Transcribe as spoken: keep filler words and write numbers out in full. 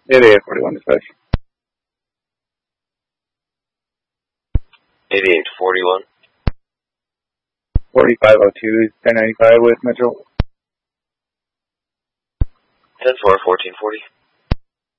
eighty-eight forty-one dispatch. eighty-eight forty-one. forty-five oh two, ten ninety-five with Metro. ten four, fourteen forty.